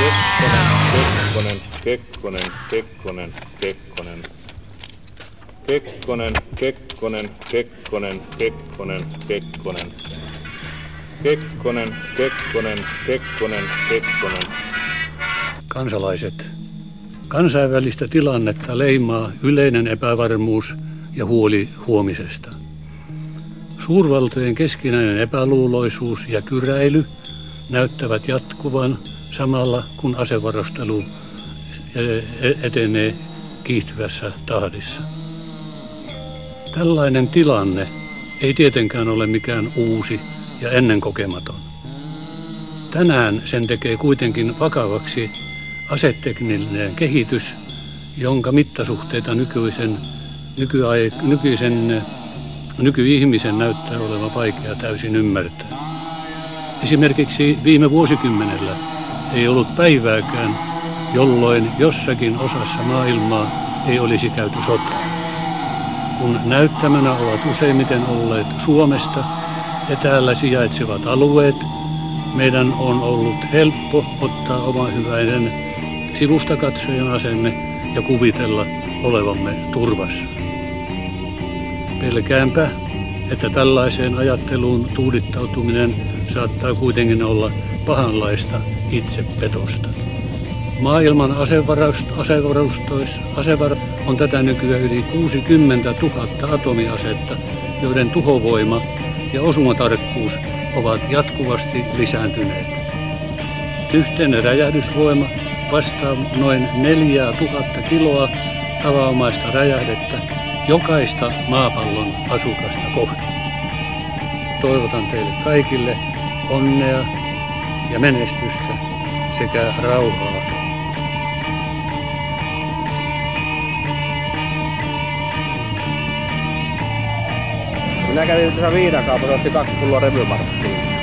Kekkonen, Kekkonen, Kekkonen, Kekkonen. Kekkonen, Kekkonen, Kekkonen, Kekkonen, Kekkonen. Kekkonen, Kekkonen, Kekkonen, Kekkonen. Kansalaiset. Kansainvälistä tilannetta leimaa yleinen epävarmuus ja huoli huomisesta. Suurvaltojen keskinäinen epäluuloisuus ja kyräily näyttävät jatkuvan samalla kun asevarustelu etenee kiihtyvässä tahdissa. Tällainen tilanne ei tietenkään ole mikään uusi ja ennennkokematon. Tänään sen tekee kuitenkin vakavaksi asetekninen kehitys, jonka mittasuhteita nykyihmisen näyttää olevan vaikea täysin ymmärtää. Esimerkiksi viime vuosikymmenellä ei ollut päivääkään, jolloin jossakin osassa maailmaa ei olisi käyty sotaa. Kun näyttämänä ovat useimmiten olleet Suomesta etäällä sijaitsevat alueet, meidän on ollut helppo ottaa oma hyväinen sivustakatsojan asenne ja kuvitella olevamme turvassa. Pelkäänpä, että tällaiseen ajatteluun tuudittautuminen saattaa kuitenkin olla pahanlaista itsepetosta. Maailman asevarastoissa on tätä nykyään yli 60 000 atomiasetta, joiden tuhovoima ja osumatarkkuus ovat jatkuvasti lisääntyneet. Yhteinen räjähdysvoima vastaa noin 4000 kiloa tavanomaista räjähdettä jokaista maapallon asukasta kohti. Toivotan teille kaikille onnea ja menestystä sekä rauhaa. Minä kävin tässä viinakaupassa, otti 2 pulloa revymarttia.